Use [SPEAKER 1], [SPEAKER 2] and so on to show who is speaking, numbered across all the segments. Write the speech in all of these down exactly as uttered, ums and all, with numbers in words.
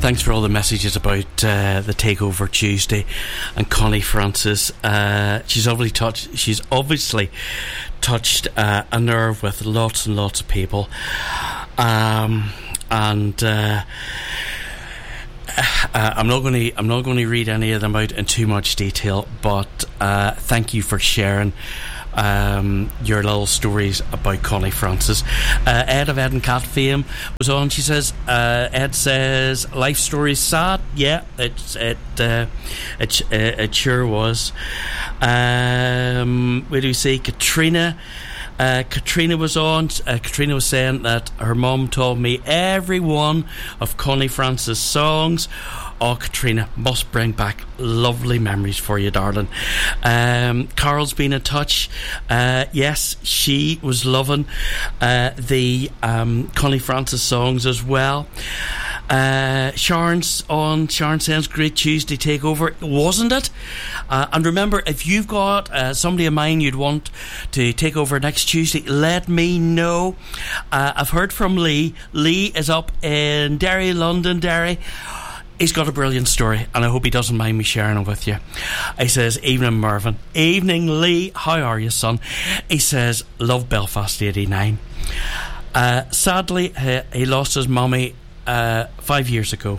[SPEAKER 1] thanks for all the messages about uh, the Takeover Tuesday and Connie Francis. Uh, she's obviously touched. She's obviously touched uh, a nerve with lots and lots of people, um, and. Uh, Uh, I'm not going to. I'm not going to read any of them out in too much detail. But uh, thank you for sharing um, your little stories about Connie Francis. Uh, Ed of Ed and Cat fame was on. She says, uh, Ed says, life story is sad. Yeah, it's it. Uh, it it, it sure was. Um, where do you see Katrina? Uh, Katrina was on. Uh, Katrina was saying that her mum told me every one of Connie Francis' songs. Oh, Katrina, must bring back lovely memories for you, darling. Um, Carol's been in touch. Uh, yes, she was loving uh, the um, Connie Francis songs as well. Uh, Sharon's on. Sharon says, great Tuesday takeover, wasn't it? Uh, and remember, if you've got uh, somebody in mind you'd want to take over next Tuesday, let me know. Uh, I've heard from Lee. Lee is up in Derry, London, Derry. He's got a brilliant story, and I hope he doesn't mind me sharing it with you. He says, evening, Mervyn. Evening, Lee. How are you, son? He says, love Belfast eighty-nine. Uh, sadly, he, he lost his mummy uh, five years ago.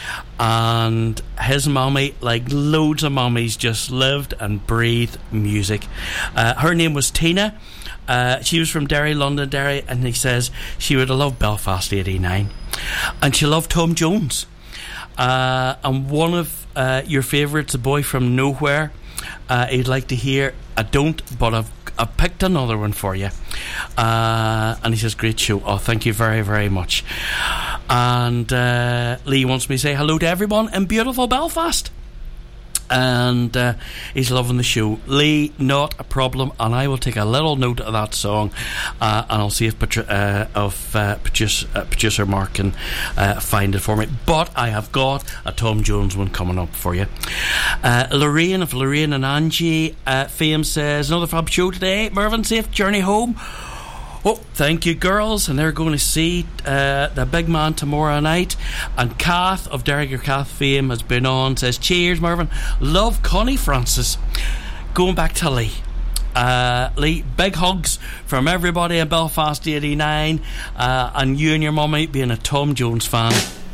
[SPEAKER 1] And his mummy, like loads of mummies, just lived and breathed music. Uh, her name was Tina. Uh, she was from Derry, London, Derry, and he says she would have loved Belfast eighty-nine. And she loved Tom Jones. Uh, and one of uh, your favourites, A Boy From Nowhere, uh, he'd like to hear. I don't, but I've, I've picked another one for you. Uh, and he says, great show. Oh, thank you very, very much. And uh, Lee wants me to say hello to everyone in beautiful Belfast. And uh, he's loving the show. Lee, not a problem, and I will take a little note of that song, uh, and I'll see if Patri- uh, of uh, producer, uh, producer Mark can uh, find it for me. But I have got a Tom Jones one coming up for you. uh, Lorraine of Lorraine and Angie uh, fame says, another fab show today. Mervyn, safe journey home. Oh, thank you, girls. And they're going to see uh, the big man tomorrow night. And Kath of Derringer Kath fame has been on. Says, cheers, Mervyn. Love Connie Francis. Going back to Lee. Uh, Lee, big hugs from everybody in Belfast eighty-nine. Uh, and you and your mummy being a Tom Jones fan.